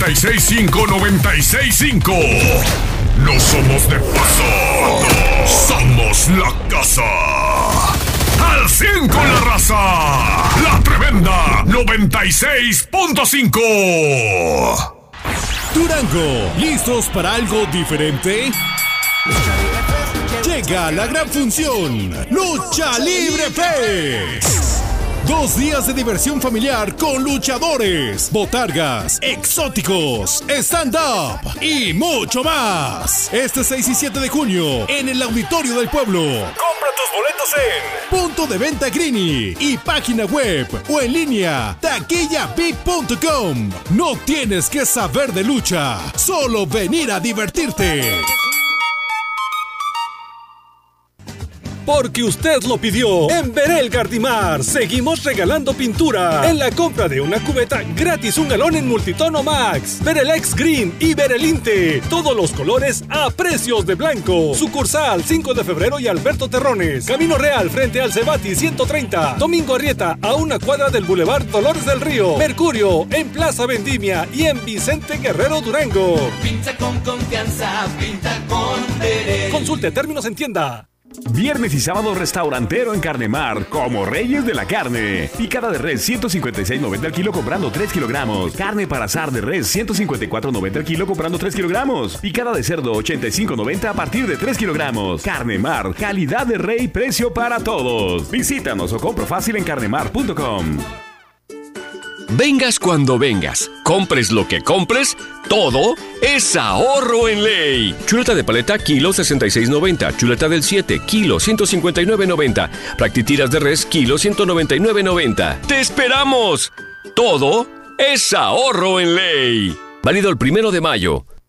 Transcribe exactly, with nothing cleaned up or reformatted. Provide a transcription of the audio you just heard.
noventa y seis punto cinco, noventa y seis punto cinco. No somos de paso. Somos la casa. Al cien con la raza. La tremenda noventa y seis punto cinco. Durango, ¿listos para algo diferente? Llega la gran función, Lucha Libre Fest. Dos días de diversión familiar con luchadores, botargas, exóticos, stand-up y mucho más. Este seis y siete de junio en el Auditorio del Pueblo. Compra tus boletos en Punto de Venta Greeny y página web o en línea taquilla vip punto com. No tienes que saber de lucha, solo venir a divertirte. Porque usted lo pidió. En Verel Gardimar seguimos regalando pintura. En la compra de una cubeta, gratis un galón en Multitono Max, Verelex Green y Verelinte. Todos los colores a precios de blanco. Sucursal cinco de febrero y Alberto Terrones. Camino Real frente al Cebati ciento treinta. Domingo Arrieta a una cuadra del Boulevard Dolores del Río. Mercurio en Plaza Vendimia y en Vicente Guerrero Durango. Pinta con confianza, pinta con Verel. Consulte términos en tienda. Viernes y sábado restaurantero en Carnemar, como reyes de la carne. Picada de res ciento cincuenta y seis noventa al kilo comprando tres kilogramos. Carne para asar de res ciento cincuenta y cuatro noventa al kilo comprando tres kilogramos. Picada de cerdo ochenta y cinco noventa a partir de tres kilogramos. Carnemar, calidad de rey, precio para todos. Visítanos o compra fácil en carnemar punto com. Vengas cuando vengas, compres lo que compres, todo es ahorro en ley. Chuleta de paleta, kilo sesenta y seis noventa. Chuleta del siete, kilo ciento cincuenta y nueve noventa. Practitiras de res, kilo ciento noventa y nueve noventa. ¡Te esperamos! Todo es ahorro en ley. Válido el primero de mayo.